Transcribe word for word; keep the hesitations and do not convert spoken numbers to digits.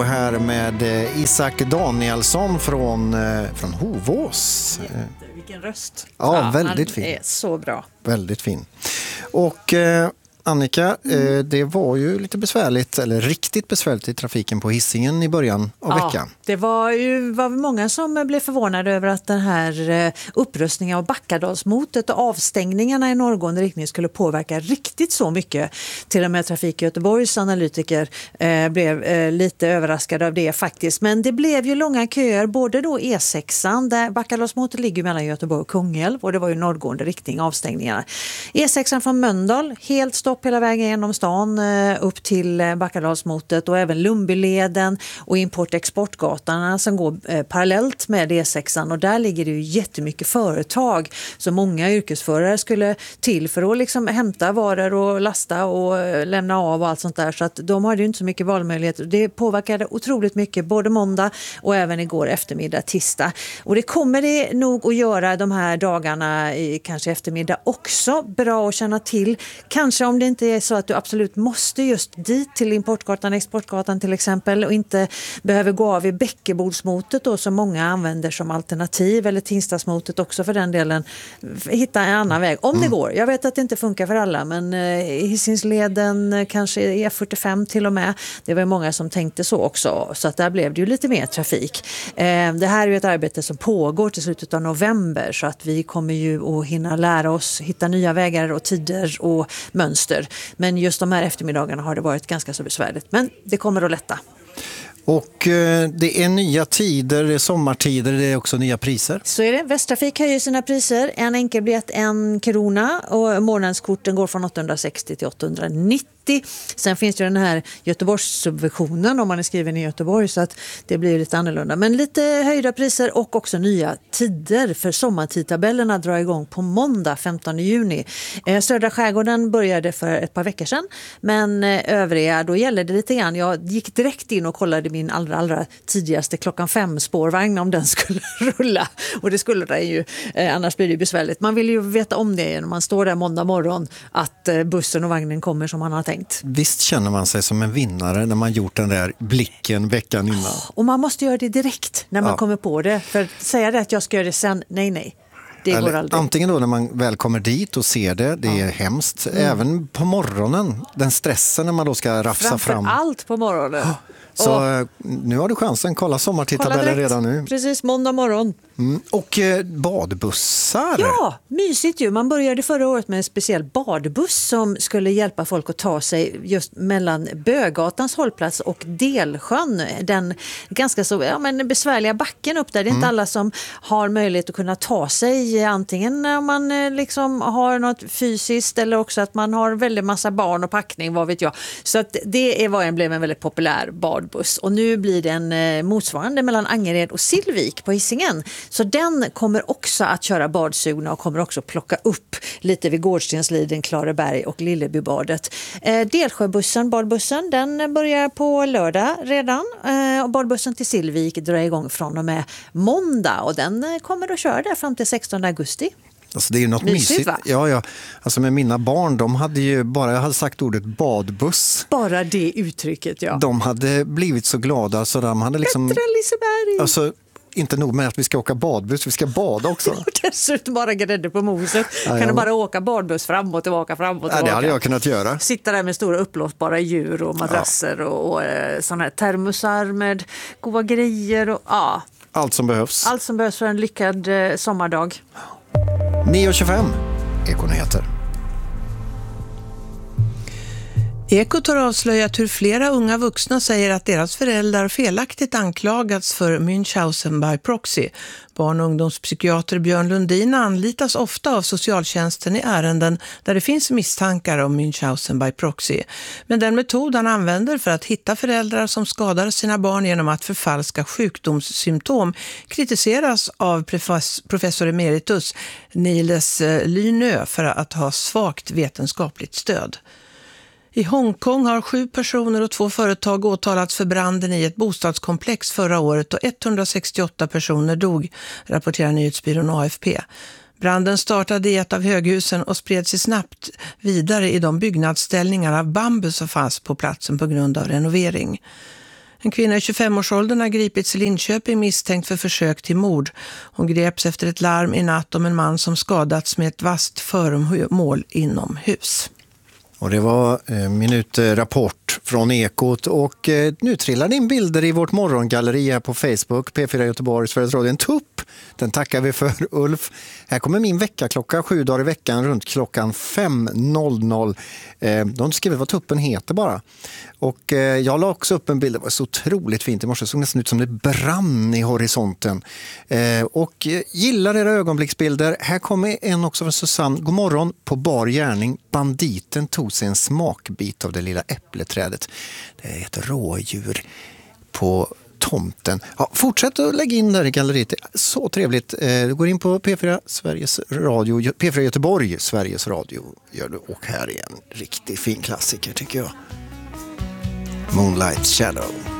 Här med Isak Danielsson från, från Hovås. Vilken röst. Ja, ja väldigt han fin. är så bra. Väldigt fin. Och eh, Annika, mm. eh, det var ju lite besvärligt, eller riktigt besvärligt i trafiken på Hisingen i början av ja, veckan. Det var ju var många som blev förvånade över att den här upprustningen av Backadalsmotet och avstängningarna i norrgående riktning skulle påverka riktigt så mycket. Till och med Trafik Göteborgs analytiker eh, blev eh, lite överraskade av det faktiskt. Men det blev ju långa köer, både då E sexan, där Backadalsmotet ligger mellan Göteborg och Kungälv, och det var ju norrgående riktning avstängningarna. E sexan från Mölndal, helt stopp hela vägen genom stan upp till Backadalsmotet, och även Lumbyleden och import-exportgatorna som går eh, parallellt med E sexan, och där ligger det ju jättemycket företag, så många yrkesförare skulle till för att liksom hämta varor och lasta och lämna av och allt sånt där, så att de hade ju inte så mycket valmöjligheter. Det påverkade otroligt mycket både måndag och även igår eftermiddag, tisdag, och det kommer det nog att göra de här dagarna i kanske eftermiddag också. Bra att känna till, kanske om det inte är så att du absolut måste just dit till importgatan, exportgatan till exempel, och inte behöver gå av i Bäckebordsmotet då, som många använder som alternativ, eller Tingstadsmotet också för den delen, hitta en annan väg om mm. det går. Jag vet att det inte funkar för alla, men eh, Hisingsleden, kanske E fyrtiofem till och med, det var många som tänkte så också, så att där blev det ju lite mer trafik. Eh, det här är ju ett arbete som pågår till slutet av november, så att vi kommer ju att hinna lära oss hitta nya vägar och tider och mönster. Men just de här eftermiddagarna har det varit ganska så besvärligt. Men det kommer att lätta. Och eh, det är nya tider, det är sommartider, det är också nya priser. Så är det. Västtrafik höjer sina priser. En enkelbiljett en krona, och månadskorten går från åttahundrasextio till åttahundranittio. Sen finns det den här Göteborgssubventionen om man är skriven i Göteborg, så att det blir lite annorlunda. Men lite höjda priser och också nya tider, för sommartidtabellerna drar igång på måndag femtonde juni. Eh, Södra skärgården började för ett par veckor sedan, men eh, övriga, då gäller det lite grann. Jag gick direkt in och kollade min allra, allra tidigaste klockan fem spårvagn om den skulle rulla, och det skulle det ju, eh, annars blir det besvärligt. Man vill ju veta om det när man står där måndag morgon, att eh, bussen och vagnen kommer som man har tänkt. Visst känner man sig som en vinnare när man gjort den där blicken veckan innan. Och man måste göra det direkt när man ja. kommer på det. För att säga det att jag ska göra det sen, nej nej. Det Eller, går aldrig. Antingen då när man väl kommer dit och ser det, det är ja. hemskt. Mm. Även på morgonen, den stressen när man då ska rafsa Framför fram. allt på morgonen. Oh. Så och, nu har du chansen, kolla sommartidtabellen redan nu. Precis, måndag morgon. Mm. Och eh, badbussar. Ja, mysigt ju. Man började förra året med en speciell badbuss som skulle hjälpa folk att ta sig just mellan Bögatans hållplats och Delsjön. Den ganska så ja, men besvärliga backen upp där. Det är mm. inte alla som har möjlighet att kunna ta sig, antingen när man liksom har något fysiskt eller också att man har väldigt massa barn och packning, vad vet jag. Så att det var en, blev en väldigt populär badbuss. Och nu blir den motsvarande mellan Angered och Silvik på Hisingen. Så den kommer också att köra badsugna och kommer också plocka upp lite vid Gårdstensliden, Klareberg och Lillebybadet. Eh, Delsjöbussen, badbussen, den börjar på lördag redan. Eh, och badbussen till Silvik drar igång från och med måndag. Och den kommer att köra där fram till sextonde augusti. Alltså det är ju något mysigt. mysigt. Ja, ja. Alltså med mina barn, de hade ju bara, jag hade sagt ordet badbuss. Bara det uttrycket, ja. De hade blivit så glada så de hade liksom... Bättre Liseberg! Alltså... Inte nog med att vi ska åka badbuss, vi ska bada också. Och dessutom bara grädde på moset. Ja, kan du bara åka badbuss fram och tillbaka, fram och tillbaka. Ja, det hade jag kunnat göra. Sitta där med stora upplåtbara djur och madrasser ja. och, och sådana här termosar med goda grejer. Och, ja. Allt som behövs. Allt som behövs för en lyckad eh, sommardag. nio tjugofem, Ekonyheter. Ekot har avslöjat hur flera unga vuxna säger att deras föräldrar felaktigt anklagats för Münchhausen by proxy. Barn- och ungdomspsykiater Björn Lundin anlitas ofta av socialtjänsten i ärenden där det finns misstankar om Münchhausen by proxy. Men den metod han använder för att hitta föräldrar som skadar sina barn genom att förfalska sjukdomssymptom kritiseras av professor emeritus Niels Lynö för att ha svagt vetenskapligt stöd. I Hongkong har sju personer och två företag åtalats för branden i ett bostadskomplex förra året och etthundrasextioåtta personer dog, rapporterar nyhetsbyrån A F P. Branden startade i ett av höghusen och spred sig snabbt vidare i de byggnadsställningar av bambu som fanns på platsen på grund av renovering. En kvinna i tjugofemårsåldern har gripits i Linköping misstänkt för försök till mord. Hon greps efter ett larm i natt om en man som skadats med ett vasst föremål inomhus. Och det var eh, minutrapport från Ekot och eh, nu trillar in bilder i vårt morgongalleri här på Facebook, P fyra Göteborg, Sveriges Radio. En tupp, den tackar vi för, Ulf. Här kommer min veckaklocka, sju dagar i veckan runt klockan fem noll noll. Eh, de skriver vad tuppen heter bara. Och eh, jag la också upp en bild, det var så otroligt fint i morse, det såg nästan ut som det brann i horisonten. Eh, och eh, gillar era ögonblicksbilder. Här kommer en också från Susanne. God morgon, på bar gärning. Banditen tog sig en smakbit av det lilla äppleträdet. Det är ett rådjur på tomten. Ja, fortsätt att lägga in där i galleriet. Så trevligt. Du går in på P fyra Sveriges Radio, P fyra Göteborg, Sveriges Radio. Gör du. Och här är en riktigt fin klassiker tycker jag. Moonlight Shadow.